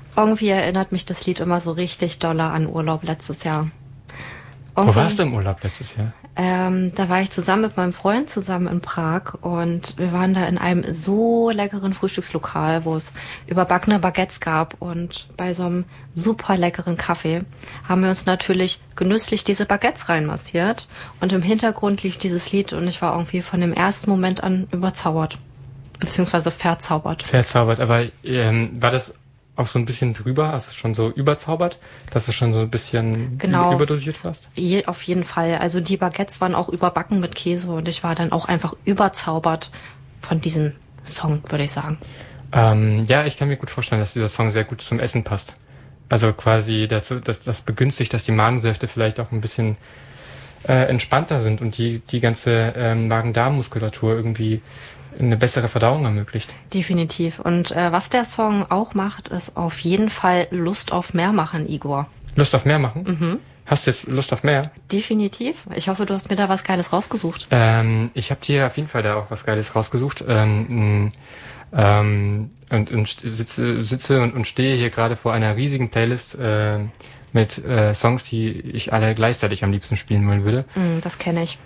Irgendwie erinnert mich das Lied immer so richtig doller an Urlaub letztes Jahr. Wo warst du im Urlaub letztes Jahr? Da war ich zusammen mit meinem Freund zusammen in Prag und wir waren da in einem so leckeren Frühstückslokal, wo es überbackene Baguettes gab und bei so einem super leckeren Kaffee haben wir uns natürlich genüsslich diese Baguettes reinmassiert und im Hintergrund lief dieses Lied und ich war irgendwie von dem ersten Moment an überzaubert, beziehungsweise verzaubert. Verzaubert, aber war das auch so ein bisschen drüber, also schon so überzaubert, dass du schon so ein bisschen überdosiert warst? Auf jeden Fall. Also die Baguettes waren auch überbacken mit Käse und ich war dann auch einfach überzaubert von diesem Song, würde ich sagen. Ja, ich kann mir gut vorstellen, dass dieser Song sehr gut zum Essen passt. Also quasi dazu, dass das begünstigt, dass die Magensäfte vielleicht auch ein bisschen entspannter sind und die ganze Magen-Darm-Muskulatur irgendwie eine bessere Verdauung ermöglicht. Definitiv. Und was der Song auch macht, ist auf jeden Fall Lust auf mehr machen, Igor. Lust auf mehr machen? Mhm. Hast du jetzt Lust auf mehr? Definitiv. Ich hoffe, du hast mir da was Geiles rausgesucht. Ich habe dir auf jeden Fall da auch was Geiles rausgesucht. Und sitze und stehe hier gerade vor einer riesigen Playlist mit Songs, die ich alle gleichzeitig am liebsten spielen wollen würde. Das kenne ich.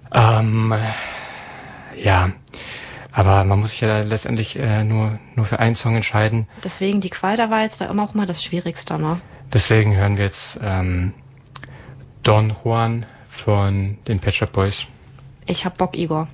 Ja, aber man muss sich ja letztendlich nur für einen Song entscheiden. Deswegen, die Qual der Wahl ist da immer auch mal das Schwierigste, ne? Deswegen hören wir jetzt Don Juan von den Pet Shop Boys. Ich hab Bock, Igor.